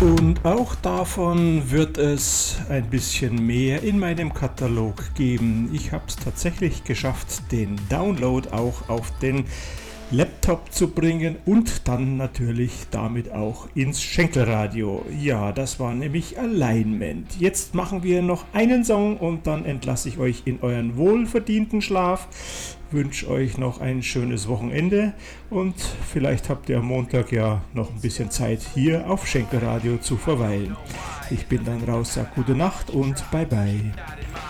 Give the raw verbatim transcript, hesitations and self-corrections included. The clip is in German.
Und auch davon wird es ein bisschen mehr in meinem Katalog geben. Ich habe es tatsächlich geschafft, den Download auch auf den Laptop zu bringen und dann natürlich damit auch ins Schenkelradio. Ja, das war nämlich Alignment. Jetzt machen wir noch einen Song und dann entlasse ich euch in euren wohlverdienten Schlaf. Wünsche euch noch ein schönes Wochenende und vielleicht habt ihr am Montag ja noch ein bisschen Zeit hier auf Schenkelradio zu verweilen. Ich bin dann raus, sag gute Nacht und bye bye.